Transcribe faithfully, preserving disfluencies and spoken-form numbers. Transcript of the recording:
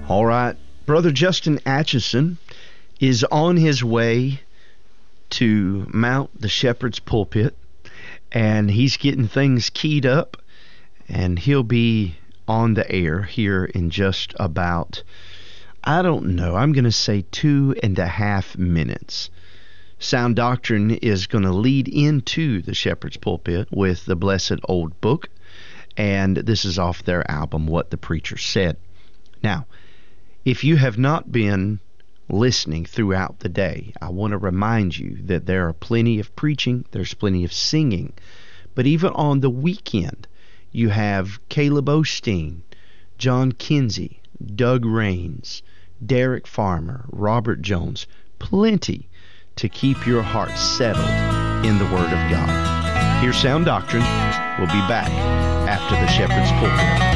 All right. Brother Justin Atchison is on his way to mount the shepherd's pulpit, and he's getting things keyed up, and he'll be on the air here in just about, I don't know, I'm going to say two and a half minutes. Sound Doctrine is going to lead into the shepherd's pulpit with the Blessed Old Book, and this is off their album, What the Preacher Said. Now, if you have not been listening throughout the day, I want to remind you that there are plenty of preaching, there's plenty of singing, but even on the weekend, you have Caleb Osteen, John Kinsey, Doug Raines, Derek Farmer, Robert Jones, plenty to keep your heart settled in the Word of God. Here's Sound Doctrine. We'll be back after the Shepherd's Pulpit.